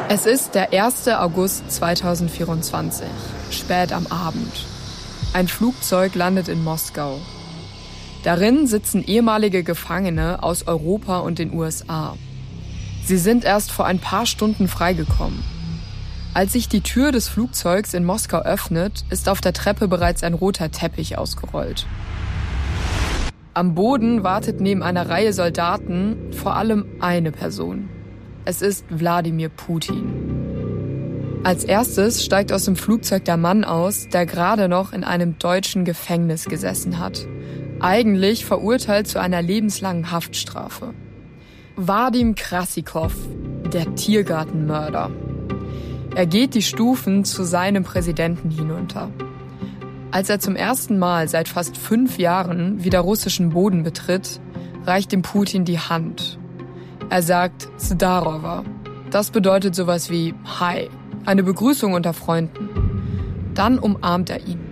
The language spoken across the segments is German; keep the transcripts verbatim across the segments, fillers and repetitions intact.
Es ist der erster August zweitausendvierundzwanzig, spät am Abend. Ein Flugzeug landet in Moskau. Darin sitzen ehemalige Gefangene aus Europa und den U S A. Sie sind erst vor ein paar Stunden freigekommen. Als sich die Tür des Flugzeugs in Moskau öffnet, ist auf der Treppe bereits ein roter Teppich ausgerollt. Am Boden wartet neben einer Reihe Soldaten vor allem eine Person. Es ist Wladimir Putin. Als erstes steigt aus dem Flugzeug der Mann aus, der gerade noch in einem deutschen Gefängnis gesessen hat. Eigentlich verurteilt zu einer lebenslangen Haftstrafe. Wadim Krasikov, der Tiergartenmörder. Er geht die Stufen zu seinem Präsidenten hinunter. Als er zum ersten Mal seit fast fünf Jahren wieder russischen Boden betritt, reicht ihm Putin die Hand. Er sagt Zdarova. Das bedeutet sowas wie Hi, eine Begrüßung unter Freunden. Dann umarmt er ihn.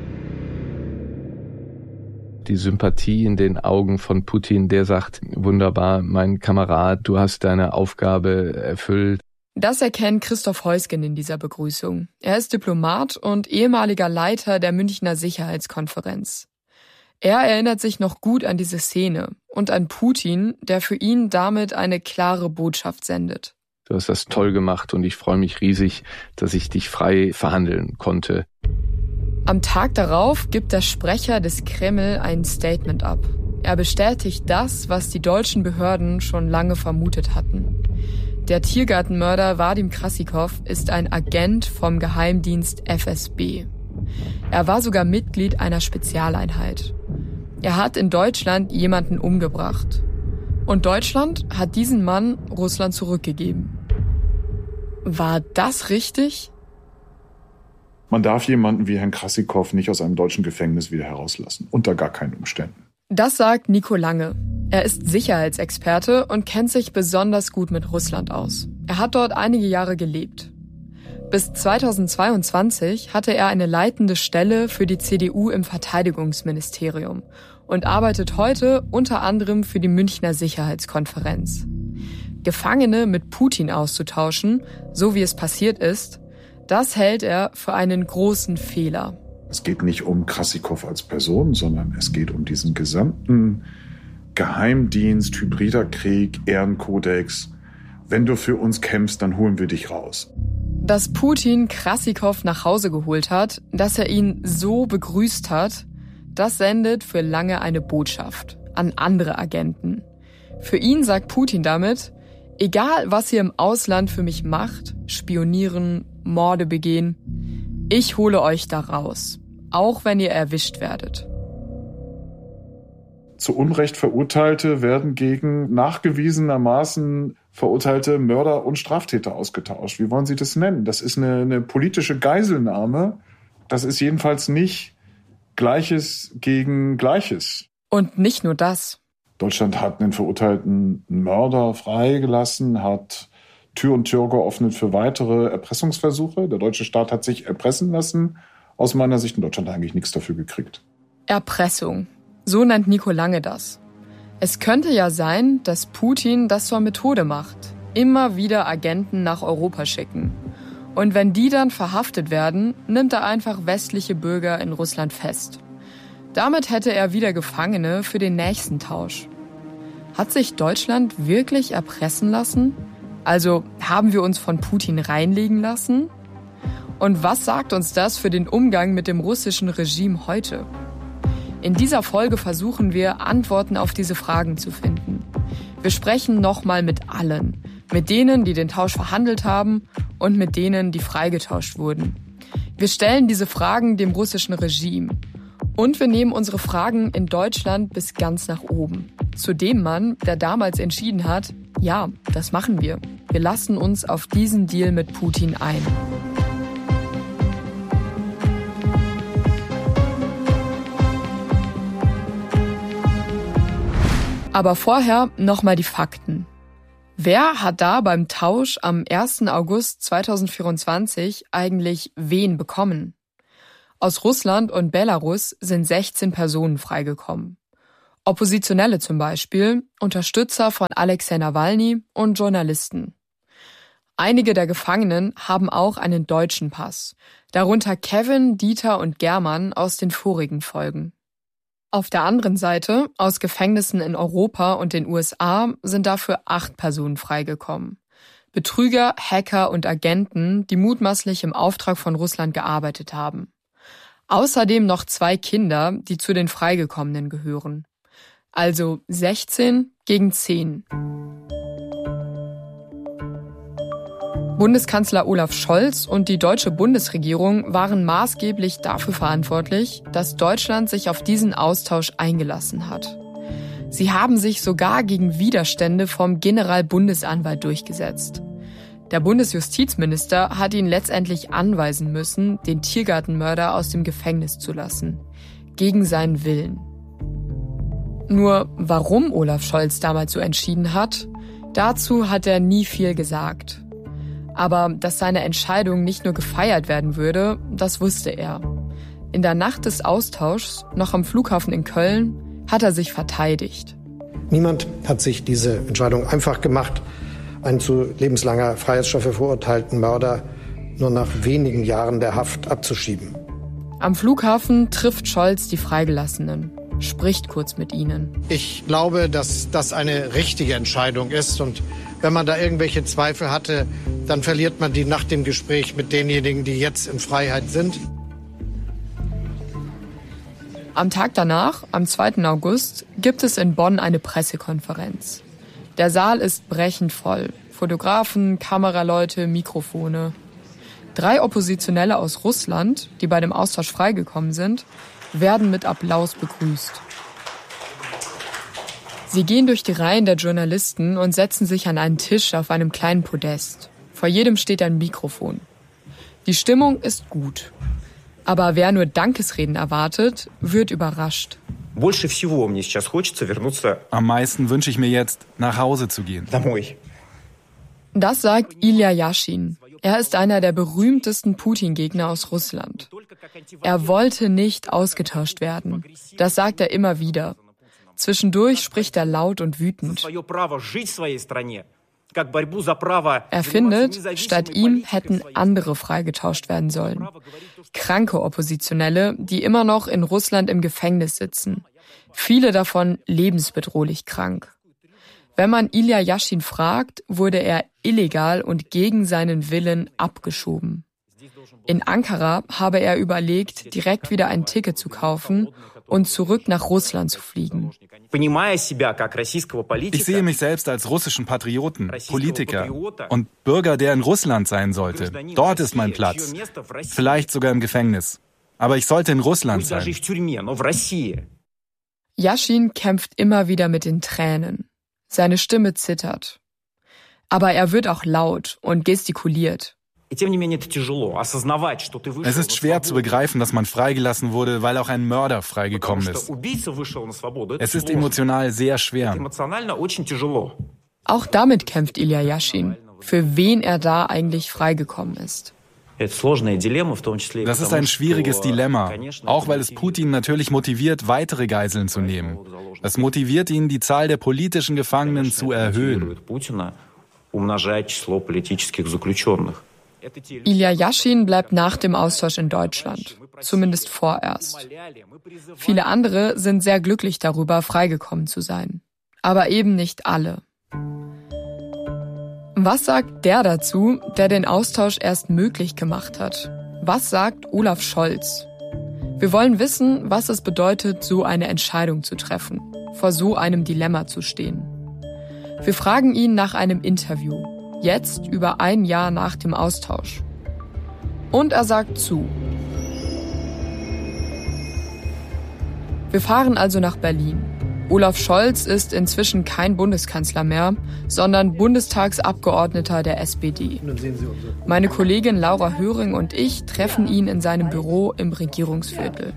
Die Sympathie in den Augen von Putin, der sagt, wunderbar, mein Kamerad, du hast deine Aufgabe erfüllt. Das erkennt Christoph Heusgen in dieser Begrüßung. Er ist Diplomat und ehemaliger Leiter der Münchner Sicherheitskonferenz. Er erinnert sich noch gut an diese Szene und an Putin, der für ihn damit eine klare Botschaft sendet. Du hast das toll gemacht und ich freue mich riesig, dass ich dich frei verhandeln konnte. Am Tag darauf gibt der Sprecher des Kreml ein Statement ab. Er bestätigt das, was die deutschen Behörden schon lange vermutet hatten. Der Tiergartenmörder Wadim Krasikov ist ein Agent vom Geheimdienst F S B. Er war sogar Mitglied einer Spezialeinheit. Er hat in Deutschland jemanden umgebracht. Und Deutschland hat diesen Mann Russland zurückgegeben. War das richtig? Man darf jemanden wie Herrn Krasikov nicht aus einem deutschen Gefängnis wieder herauslassen. Unter gar keinen Umständen. Das sagt Nico Lange. Er ist Sicherheitsexperte und kennt sich besonders gut mit Russland aus. Er hat dort einige Jahre gelebt. Bis zweitausendzweiundzwanzig hatte er eine leitende Stelle für die C D U im Verteidigungsministerium und arbeitet heute unter anderem für die Münchner Sicherheitskonferenz. Gefangene mit Putin auszutauschen, so wie es passiert ist, das hält er für einen großen Fehler. Es geht nicht um Krasikov als Person, sondern es geht um diesen gesamten Geheimdienst, hybrider Krieg, Ehrenkodex. Wenn du für uns kämpfst, dann holen wir dich raus. Dass Putin Krasikov nach Hause geholt hat, dass er ihn so begrüßt hat, das sendet für Lange eine Botschaft an andere Agenten. Für ihn sagt Putin damit, egal was ihr im Ausland für mich macht, spionieren, Morde begehen, ich hole euch da raus, auch wenn ihr erwischt werdet. Zu Unrecht Verurteilte werden gegen nachgewiesenermaßen verurteilte Mörder und Straftäter ausgetauscht. Wie wollen Sie das nennen? Das ist eine, eine politische Geiselnahme. Das ist jedenfalls nicht Gleiches gegen Gleiches. Und nicht nur das. Deutschland hat einen verurteilten Mörder freigelassen, hat Tür und Tür geöffnet für weitere Erpressungsversuche. Der deutsche Staat hat sich erpressen lassen. Aus meiner Sicht in Deutschland eigentlich nichts dafür gekriegt. Erpressung. So nennt Nico Lange das. Es könnte ja sein, dass Putin das zur Methode macht. Immer wieder Agenten nach Europa schicken. Und wenn die dann verhaftet werden, nimmt er einfach westliche Bürger in Russland fest. Damit hätte er wieder Gefangene für den nächsten Tausch. Hat sich Deutschland wirklich erpressen lassen? Also haben wir uns von Putin reinlegen lassen? Und was sagt uns das für den Umgang mit dem russischen Regime heute? In dieser Folge versuchen wir, Antworten auf diese Fragen zu finden. Wir sprechen nochmal mit allen. Mit denen, die den Tausch verhandelt haben und mit denen, die freigetauscht wurden. Wir stellen diese Fragen dem russischen Regime. Und wir nehmen unsere Fragen in Deutschland bis ganz nach oben. Zu dem Mann, der damals entschieden hat, ja, das machen wir. Wir lassen uns auf diesen Deal mit Putin ein. Aber vorher nochmal die Fakten. Wer hat da beim Tausch am ersten August zweitausendvierundzwanzig eigentlich wen bekommen? Aus Russland und Belarus sind sechzehn Personen freigekommen. Oppositionelle zum Beispiel, Unterstützer von Alexei Nawalny und Journalisten. Einige der Gefangenen haben auch einen deutschen Pass, darunter Kevin, Dieter und German aus den vorigen Folgen. Auf der anderen Seite, aus Gefängnissen in Europa und den U S A, sind dafür acht Personen freigekommen. Betrüger, Hacker und Agenten, die mutmaßlich im Auftrag von Russland gearbeitet haben. Außerdem noch zwei Kinder, die zu den Freigekommenen gehören. Also sechzehn gegen zehn. Bundeskanzler Olaf Scholz und die deutsche Bundesregierung waren maßgeblich dafür verantwortlich, dass Deutschland sich auf diesen Austausch eingelassen hat. Sie haben sich sogar gegen Widerstände vom Generalbundesanwalt durchgesetzt. Der Bundesjustizminister hat ihn letztendlich anweisen müssen, den Tiergartenmörder aus dem Gefängnis zu lassen. Gegen seinen Willen. Nur warum Olaf Scholz damals so entschieden hat, dazu hat er nie viel gesagt. Aber dass seine Entscheidung nicht nur gefeiert werden würde, das wusste er. In der Nacht des Austauschs, noch am Flughafen in Köln, hat er sich verteidigt. Niemand hat sich diese Entscheidung einfach gemacht, einen zu lebenslanger Freiheitsstrafe verurteilten Mörder nur nach wenigen Jahren der Haft abzuschieben. Am Flughafen trifft Scholz die Freigelassenen, spricht kurz mit ihnen. Ich glaube, dass das eine richtige Entscheidung ist. Und wenn man da irgendwelche Zweifel hatte, dann verliert man die nach dem Gespräch mit denjenigen, die jetzt in Freiheit sind. Am Tag danach, am zweiten August, gibt es in Bonn eine Pressekonferenz. Der Saal ist brechend voll. Fotografen, Kameraleute, Mikrofone. Drei Oppositionelle aus Russland, die bei dem Austausch freigekommen sind, werden mit Applaus begrüßt. Sie gehen durch die Reihen der Journalisten und setzen sich an einen Tisch auf einem kleinen Podest. Vor jedem steht ein Mikrofon. Die Stimmung ist gut. Aber wer nur Dankesreden erwartet, wird überrascht. Am meisten wünsche ich mir jetzt, nach Hause zu gehen. Das sagt Ilja Jaschin. Er ist einer der berühmtesten Putin-Gegner aus Russland. Er wollte nicht ausgetauscht werden. Das sagt er immer wieder. Zwischendurch spricht er laut und wütend. Er findet, statt ihm hätten andere freigetauscht werden sollen. Kranke Oppositionelle, die immer noch in Russland im Gefängnis sitzen. Viele davon lebensbedrohlich krank. Wenn man Ilja Jaschin fragt, wurde er illegal und gegen seinen Willen abgeschoben. In Ankara habe er überlegt, direkt wieder ein Ticket zu kaufen und zurück nach Russland zu fliegen. Ich sehe mich selbst als russischen Patrioten, Politiker und Bürger, der in Russland sein sollte. Dort ist mein Platz. Vielleicht sogar im Gefängnis. Aber ich sollte in Russland sein. Jaschin kämpft immer wieder mit den Tränen. Seine Stimme zittert. Aber er wird auch laut und gestikuliert. Es ist schwer zu begreifen, dass man freigelassen wurde, weil auch ein Mörder freigekommen ist. Es ist emotional sehr schwer. Auch damit kämpft Ilja Jaschin, für wen er da eigentlich freigekommen ist. Das ist ein schwieriges Dilemma, auch weil es Putin natürlich motiviert, weitere Geiseln zu nehmen. Es motiviert ihn, die Zahl der politischen Gefangenen zu erhöhen. Ilja Jaschin bleibt nach dem Austausch in Deutschland, zumindest vorerst. Viele andere sind sehr glücklich darüber, freigekommen zu sein. Aber eben nicht alle. Was sagt der dazu, der den Austausch erst möglich gemacht hat? Was sagt Olaf Scholz? Wir wollen wissen, was es bedeutet, so eine Entscheidung zu treffen, vor so einem Dilemma zu stehen. Wir fragen ihn nach einem Interview, jetzt über ein Jahr nach dem Austausch. Und er sagt zu. Wir fahren also nach Berlin. Olaf Scholz ist inzwischen kein Bundeskanzler mehr, sondern Bundestagsabgeordneter der S P D. Meine Kollegin Laura Höring und ich treffen ihn in seinem Büro im Regierungsviertel.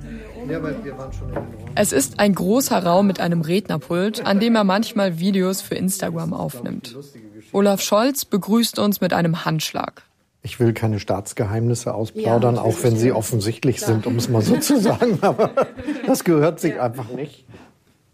Es ist ein großer Raum mit einem Rednerpult, an dem er manchmal Videos für Instagram aufnimmt. Olaf Scholz begrüßt uns mit einem Handschlag. Ich will keine Staatsgeheimnisse ausplaudern, ja, auch wenn sie offensichtlich klar sind, um es mal so zu sagen. Aber das gehört sich einfach nicht.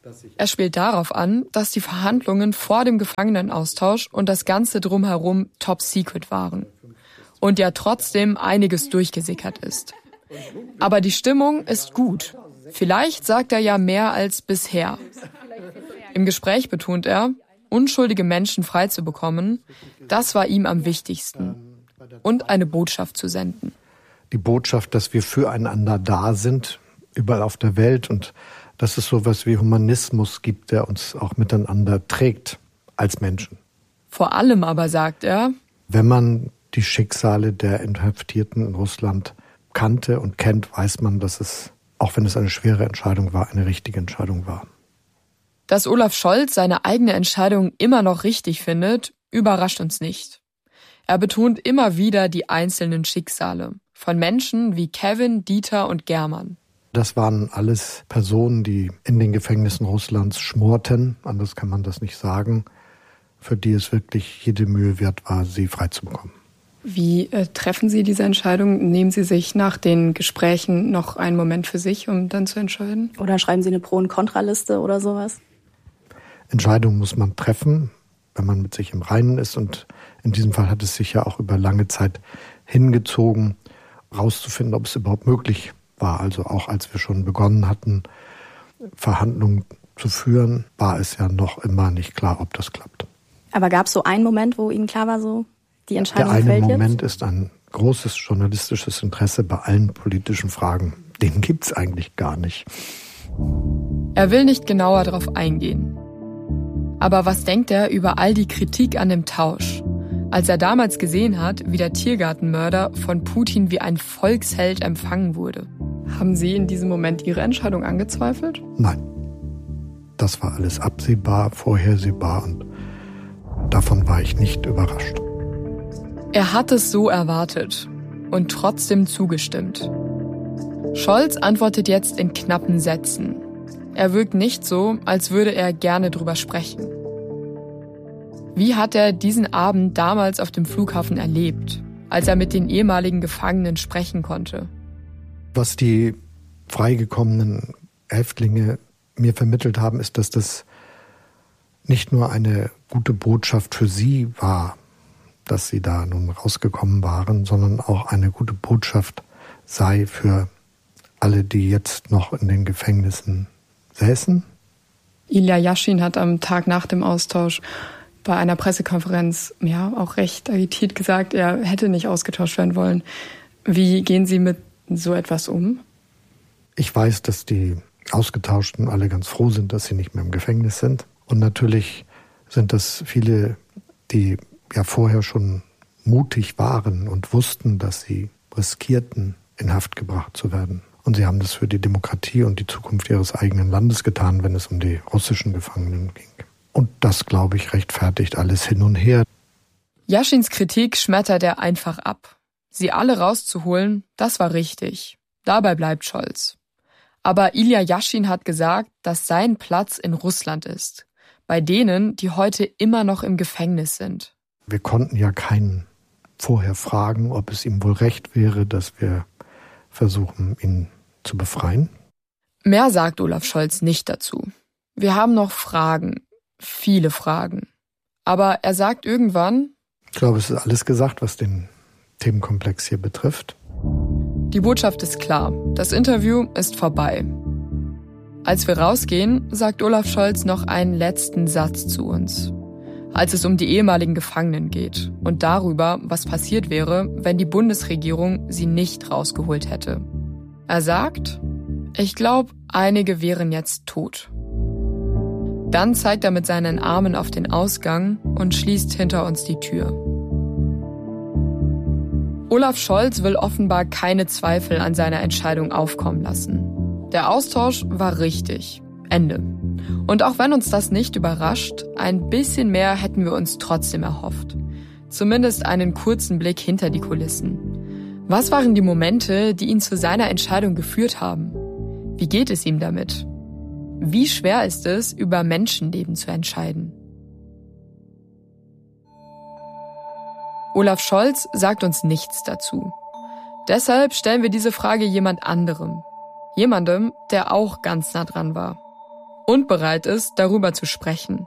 Er spielt darauf an, dass die Verhandlungen vor dem Gefangenenaustausch und das Ganze drumherum top secret waren. Und ja trotzdem einiges durchgesickert ist. Aber die Stimmung ist gut. Vielleicht sagt er ja mehr als bisher. Im Gespräch betont er, unschuldige Menschen freizubekommen, das war ihm am wichtigsten. Und eine Botschaft zu senden. Die Botschaft, dass wir füreinander da sind, überall auf der Welt, und dass es sowas wie Humanismus gibt, der uns auch miteinander trägt als Menschen. Vor allem aber, sagt er, wenn man die Schicksale der Inhaftierten in Russland kannte und kennt, weiß man, dass es, auch wenn es eine schwere Entscheidung war, eine richtige Entscheidung war. Dass Olaf Scholz seine eigene Entscheidung immer noch richtig findet, überrascht uns nicht. Er betont immer wieder die einzelnen Schicksale von Menschen wie Kevin, Dieter und German. Das waren alles Personen, die in den Gefängnissen Russlands schmorten, anders kann man das nicht sagen, für die es wirklich jede Mühe wert war, sie freizubekommen. Wie äh, treffen Sie diese Entscheidung? Nehmen Sie sich nach den Gesprächen noch einen Moment für sich, um dann zu entscheiden? Oder schreiben Sie eine Pro- und Kontraliste oder sowas? Entscheidungen muss man treffen, wenn man mit sich im Reinen ist. Und in diesem Fall hat es sich ja auch über lange Zeit hingezogen, rauszufinden, ob es überhaupt möglich war. Also auch als wir schon begonnen hatten, Verhandlungen zu führen, war es ja noch immer nicht klar, ob das klappt. Aber gab es so einen Moment, wo Ihnen klar war, so die Entscheidung fällt jetzt? Der eine Moment ist ein großes journalistisches Interesse bei allen politischen Fragen. Den gibt's eigentlich gar nicht. Er will nicht genauer darauf eingehen. Aber was denkt er über all die Kritik an dem Tausch? Als er damals gesehen hat, wie der Tiergartenmörder von Putin wie ein Volksheld empfangen wurde. Haben Sie in diesem Moment Ihre Entscheidung angezweifelt? Nein. Das war alles absehbar, vorhersehbar, und davon war ich nicht überrascht. Er hat es so erwartet und trotzdem zugestimmt. Scholz antwortet jetzt in knappen Sätzen. Er wirkt nicht so, als würde er gerne drüber sprechen. Wie hat er diesen Abend damals auf dem Flughafen erlebt, als er mit den ehemaligen Gefangenen sprechen konnte? Was die freigekommenen Häftlinge mir vermittelt haben, ist, dass das nicht nur eine gute Botschaft für sie war, dass sie da nun rausgekommen waren, sondern auch eine gute Botschaft sei für alle, die jetzt noch in den Gefängnissen säßen. Ilja Jaschin hat am Tag nach dem Austausch bei einer Pressekonferenz ja auch recht agitiert gesagt, er hätte nicht ausgetauscht werden wollen. Wie gehen Sie mit so etwas um? Ich weiß, dass die Ausgetauschten alle ganz froh sind, dass sie nicht mehr im Gefängnis sind. Und natürlich sind das viele, die ja vorher schon mutig waren und wussten, dass sie riskierten, in Haft gebracht zu werden. Und sie haben das für die Demokratie und die Zukunft ihres eigenen Landes getan, wenn es um die russischen Gefangenen ging. Und das, glaube ich, rechtfertigt alles hin und her. Jaschins Kritik schmettert er einfach ab. Sie alle rauszuholen, das war richtig. Dabei bleibt Scholz. Aber Ilja Jaschin hat gesagt, dass sein Platz in Russland ist. Bei denen, die heute immer noch im Gefängnis sind. Wir konnten ja keinen vorher fragen, ob es ihm wohl recht wäre, dass wir versuchen, ihn zu befreien. Mehr sagt Olaf Scholz nicht dazu. Wir haben noch Fragen, viele Fragen. Aber er sagt irgendwann: Ich glaube, es ist alles gesagt, was den Themenkomplex hier betrifft. Die Botschaft ist klar. Das Interview ist vorbei. Als wir rausgehen, sagt Olaf Scholz noch einen letzten Satz zu uns. Als es um die ehemaligen Gefangenen geht und darüber, was passiert wäre, wenn die Bundesregierung sie nicht rausgeholt hätte. Er sagt: Ich glaube, einige wären jetzt tot. Dann zeigt er mit seinen Armen auf den Ausgang und schließt hinter uns die Tür. Olaf Scholz will offenbar keine Zweifel an seiner Entscheidung aufkommen lassen. Der Austausch war richtig. Ende. Und auch wenn uns das nicht überrascht, ein bisschen mehr hätten wir uns trotzdem erhofft. Zumindest einen kurzen Blick hinter die Kulissen. Was waren die Momente, die ihn zu seiner Entscheidung geführt haben? Wie geht es ihm damit? Wie schwer ist es, über Menschenleben zu entscheiden? Olaf Scholz sagt uns nichts dazu. Deshalb stellen wir diese Frage jemand anderem. Jemandem, der auch ganz nah dran war. und bereit ist, darüber zu sprechen.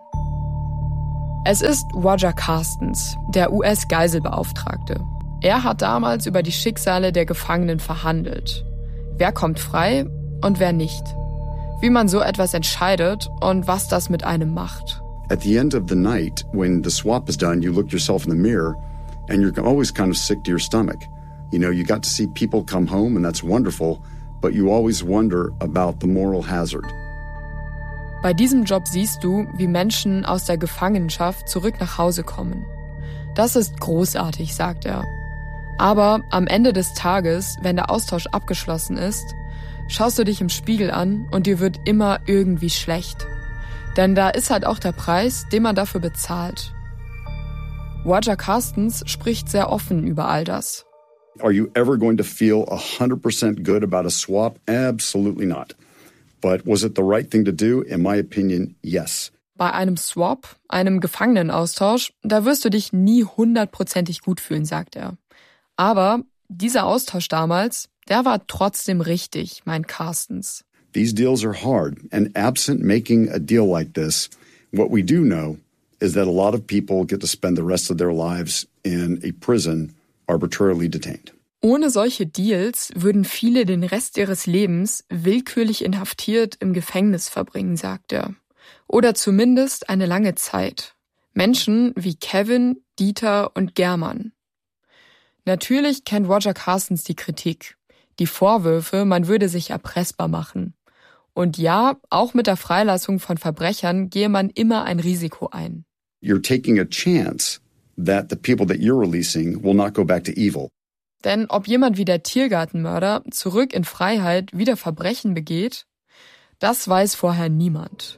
Es ist Roger Carstens, der U S-Geiselbeauftragte. Er hat damals über die Schicksale der Gefangenen verhandelt. Wer kommt frei und wer nicht. Wie man so etwas entscheidet und was das mit einem macht. At the end of the night, when the swap is done, you look yourself in the mirror and you're always kind of sick to your stomach. You know, you got to see people come home and that's wonderful, but you always wonder about the moral hazard. Bei diesem Job siehst du, wie Menschen aus der Gefangenschaft zurück nach Hause kommen. Das ist großartig, sagt er. Aber am Ende des Tages, wenn der Austausch abgeschlossen ist, schaust du dich im Spiegel an und dir wird immer irgendwie schlecht. Denn da ist halt auch der Preis, den man dafür bezahlt. Roger Carstens spricht sehr offen über all das. Are you ever going to feel one hundred percent good about a swap? Absolutely not. But was it the right thing to do? In my opinion, yes. Bei einem Swap, einem Gefangenenaustausch, da wirst du dich nie hundertprozentig gut fühlen, sagt er. Aber dieser Austausch damals, der war trotzdem richtig, meint Carstens. These deals are hard, and absent making a deal like this, what we do know is that a lot of people get to spend the rest of their lives in a prison arbitrarily detained. Ohne solche Deals würden viele den Rest ihres Lebens willkürlich inhaftiert im Gefängnis verbringen, sagt er. Oder zumindest eine lange Zeit. Menschen wie Kevin, Dieter und German. Natürlich kennt Roger Carstens die Kritik. Die Vorwürfe, man würde sich erpressbar machen. Und ja, auch mit der Freilassung von Verbrechern gehe man immer ein Risiko ein. You're taking a chance that the people that you're releasing will not go back to evil. Denn ob jemand wie der Tiergartenmörder zurück in Freiheit wieder Verbrechen begeht, das weiß vorher niemand.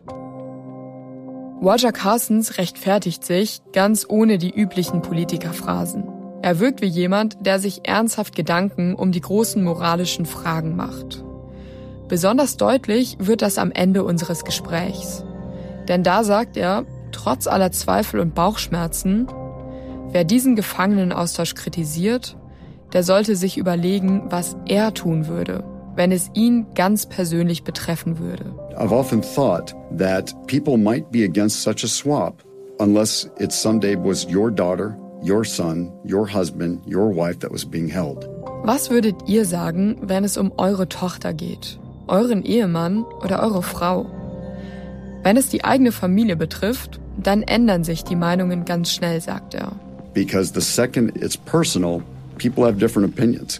Roger Carstens rechtfertigt sich ganz ohne die üblichen Politikerphrasen. Er wirkt wie jemand, der sich ernsthaft Gedanken um die großen moralischen Fragen macht. Besonders deutlich wird das am Ende unseres Gesprächs. Denn da sagt er, trotz aller Zweifel und Bauchschmerzen, wer diesen Gefangenenaustausch kritisiert, der sollte sich überlegen, was er tun würde, wenn es ihn ganz persönlich betreffen würde. I've often thought that people might be against such a swap unless it someday was your daughter, your son, your husband, your wife that was being held. Was würdet ihr sagen, wenn es um eure Tochter geht, euren Ehemann oder eure Frau? Wenn es die eigene Familie betrifft, dann ändern sich die Meinungen ganz schnell, sagt er. Because the second it's personal, people have different opinions.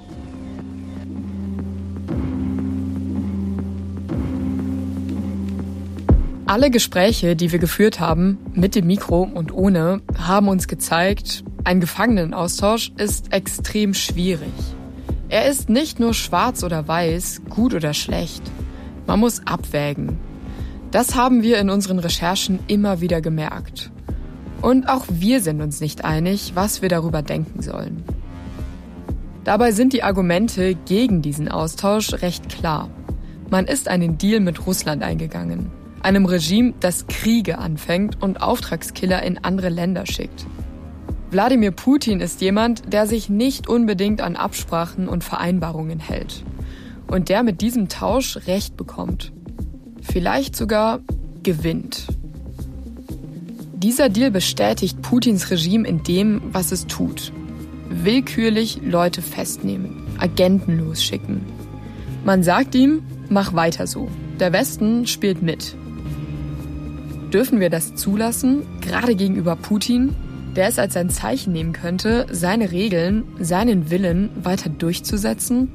Alle Gespräche, die wir geführt haben, mit dem Mikro und ohne, haben uns gezeigt, ein Gefangenenaustausch ist extrem schwierig. Er ist nicht nur schwarz oder weiß, gut oder schlecht. Man muss abwägen. Das haben wir in unseren Recherchen immer wieder gemerkt. Und auch wir sind uns nicht einig, was wir darüber denken sollen. Dabei sind die Argumente gegen diesen Austausch recht klar. Man ist einen Deal mit Russland eingegangen. Einem Regime, das Kriege anfängt und Auftragskiller in andere Länder schickt. Wladimir Putin ist jemand, der sich nicht unbedingt an Absprachen und Vereinbarungen hält. Und der mit diesem Tausch Recht bekommt. Vielleicht sogar gewinnt. Dieser Deal bestätigt Putins Regime in dem, was es tut. Willkürlich Leute festnehmen, Agenten losschicken. Man sagt ihm, mach weiter so. Der Westen spielt mit. Dürfen wir das zulassen, gerade gegenüber Putin, der es als ein Zeichen nehmen könnte, seine Regeln, seinen Willen weiter durchzusetzen?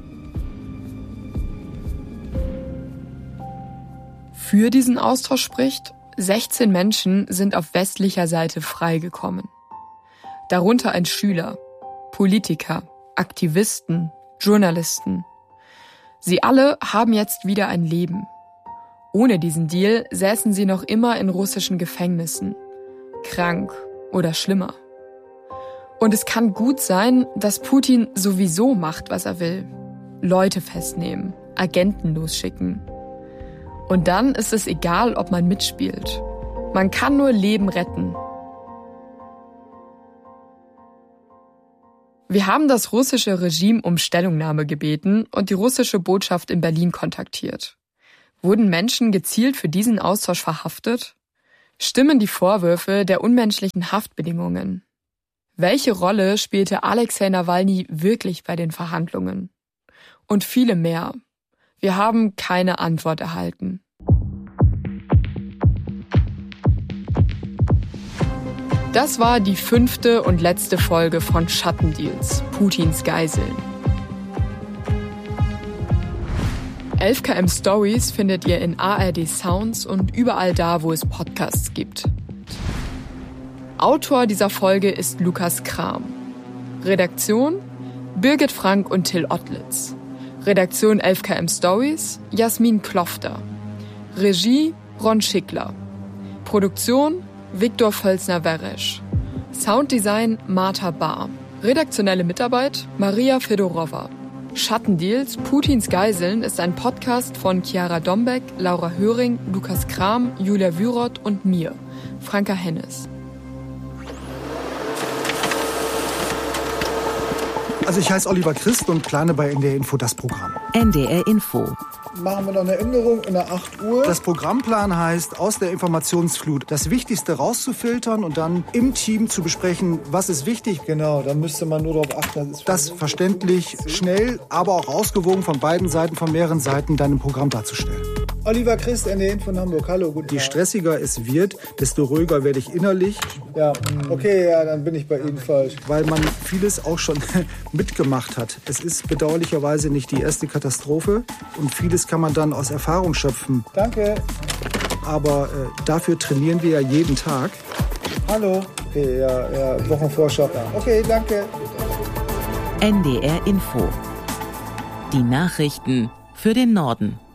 Für diesen Austausch spricht, sechzehn Menschen sind auf westlicher Seite freigekommen. Darunter ein Schüler, Politiker, Aktivisten, Journalisten. Sie alle haben jetzt wieder ein Leben. Ohne diesen Deal säßen sie noch immer in russischen Gefängnissen. Krank oder schlimmer. Und es kann gut sein, dass Putin sowieso macht, was er will. Leute festnehmen, Agenten losschicken. Und dann ist es egal, ob man mitspielt. Man kann nur Leben retten. Wir haben das russische Regime um Stellungnahme gebeten und die russische Botschaft in Berlin kontaktiert. Wurden Menschen gezielt für diesen Austausch verhaftet? Stimmen die Vorwürfe der unmenschlichen Haftbedingungen? Welche Rolle spielte Alexei Nawalny wirklich bei den Verhandlungen? Und viele mehr. Wir haben keine Antwort erhalten. Das war die fünfte und letzte Folge von Schattendeals, Putins Geiseln. elf K M Stories findet ihr in A R D Sounds und überall da, wo es Podcasts gibt. Autor dieser Folge ist Lukas Kram. Redaktion Birgit Frank und Till Ottlitz. Redaktion elf K M Stories Jasmin Klofter. Regie Ron Schickler. Produktion Viktor Völzner-Weresch. Sounddesign Martha Bahr. Redaktionelle Mitarbeit Maria Fedorova. Schattendeals, Putins Geiseln ist ein Podcast von Chiara Dombeck, Laura Höring, Lukas Kram, Julia Wyroth und mir, Franka Hennes. Also ich heiße Oliver Christ und plane bei N D R Info das Programm. N D R Info. Machen wir noch eine Änderung in der acht Uhr. Das Programmplan heißt, aus der Informationsflut das Wichtigste rauszufiltern und dann im Team zu besprechen, was ist wichtig. Genau, da müsste man nur darauf achten. Das, das verständlich, schnell, aber auch ausgewogen von beiden Seiten, von mehreren Seiten dann im Programm darzustellen. Oliver Christ, N D R Info von Hamburg. Hallo, guten Tag. Je stressiger es wird, desto ruhiger werde ich innerlich. Ja, okay, ja, dann bin ich bei Ihnen falsch. Weil man vieles auch schon mitgemacht hat. Es ist bedauerlicherweise nicht die erste Katastrophe und vieles kann man dann aus Erfahrung schöpfen. Danke. Aber äh, dafür trainieren wir ja jeden Tag. Hallo. Okay, ja, ja, Wochenvorschau. Okay, danke. N D R Info. Die Nachrichten für den Norden.